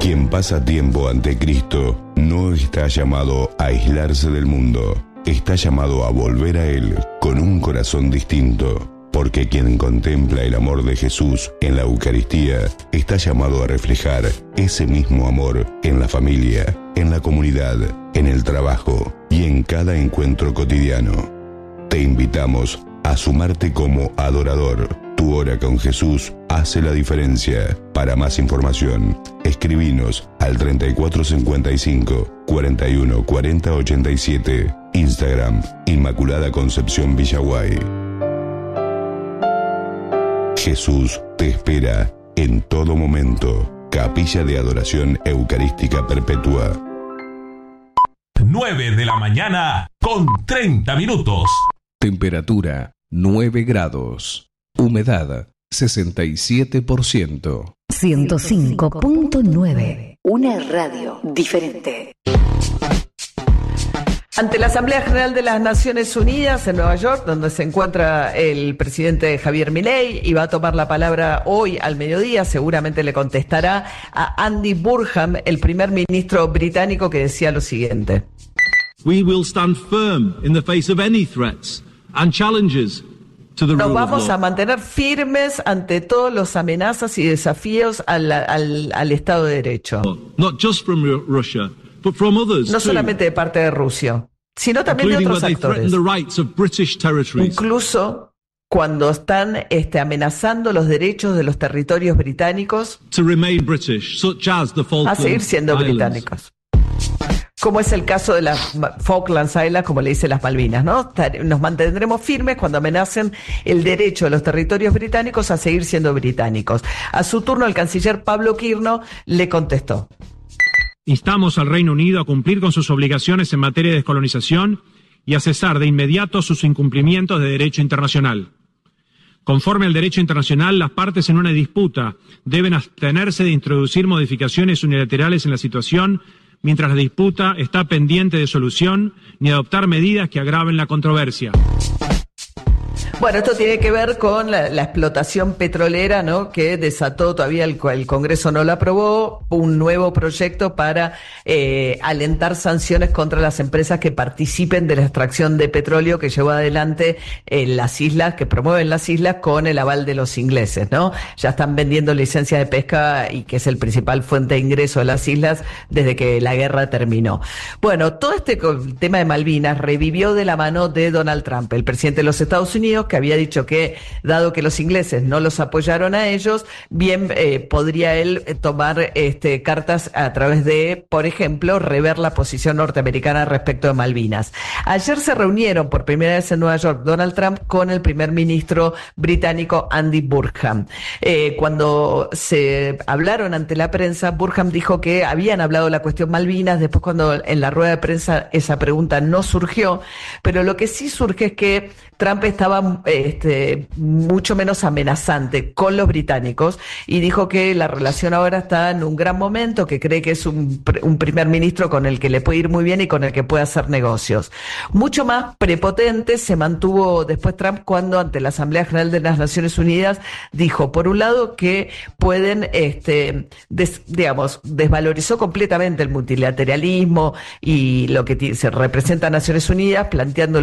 Quien pasa tiempo ante Cristo no está llamado a aislarse del mundo, está llamado a volver a Él con un corazón distinto. Porque quien contempla el amor de Jesús en la Eucaristía está llamado a reflejar ese mismo amor en la familia, en la comunidad, en el trabajo y en cada encuentro cotidiano. Te invitamos a sumarte como adorador. Tu hora con Jesús hace la diferencia. Para más información, escribinos al 3455 41 40 87. Instagram, Inmaculada Concepción Villaguay. Jesús te espera en todo momento. Capilla de Adoración Eucarística Perpetua. 9 de la mañana con 30 minutos. Temperatura 9 grados. Humedad 67%. 105.9. Una radio diferente. Ante la Asamblea General de las Naciones Unidas en Nueva York, donde se encuentra el presidente Javier Milei y va a tomar la palabra hoy al mediodía, seguramente le contestará a Andy Burnham, el primer ministro británico, que decía lo siguiente. We will stand firm in the face of any threats and challenges to the rule of law. Nos vamos a mantener firmes ante todas las amenazas y desafíos al Estado de Derecho. Not just from Russia, but from others no solamente de parte de Rusia, sino también de otros actores. Incluso cuando están amenazando los derechos de los territorios británicos a seguir siendo británicos. Como es el caso de las Falklands Islands, como le dicen las Malvinas, ¿no? Nos mantendremos firmes cuando amenacen el derecho de los territorios británicos a seguir siendo británicos. A su turno, el canciller Pablo Quirno le contestó. Instamos al Reino Unido a cumplir con sus obligaciones en materia de descolonización y a cesar de inmediato sus incumplimientos de derecho internacional. Conforme al derecho internacional, las partes en una disputa deben abstenerse de introducir modificaciones unilaterales en la situación mientras la disputa está pendiente de solución, ni adoptar medidas que agraven la controversia. Bueno, esto tiene que ver con la explotación petrolera, ¿no? Que desató, todavía el Congreso no lo aprobó, un nuevo proyecto para alentar sanciones contra las empresas que participen de la extracción de petróleo que llevó adelante las islas, que promueven las islas con el aval de los ingleses, ¿no? Ya están vendiendo licencias de pesca y que es el principal fuente de ingreso de las islas desde que la guerra terminó. Bueno, todo este tema de Malvinas revivió de la mano de Donald Trump, el presidente de los Estados Unidos, que había dicho que, dado que los ingleses no los apoyaron a ellos, bien podría él tomar cartas a través de, por ejemplo, rever la posición norteamericana respecto de Malvinas. Ayer se reunieron por primera vez en Nueva York Donald Trump con el primer ministro británico Andy Burnham. Cuando se hablaron ante la prensa, Burnham dijo que habían hablado de la cuestión Malvinas, después cuando en la rueda de prensa esa pregunta no surgió, pero lo que sí surge es que Trump estaba mucho menos amenazante con los británicos y dijo que la relación ahora está en un gran momento, que cree que es un primer ministro con el que le puede ir muy bien y con el que puede hacer negocios. Mucho más prepotente se mantuvo después Trump cuando ante la Asamblea General de las Naciones Unidas dijo, por un lado, que pueden, desvalorizó completamente el multilateralismo y lo que se representa a Naciones Unidas, planteando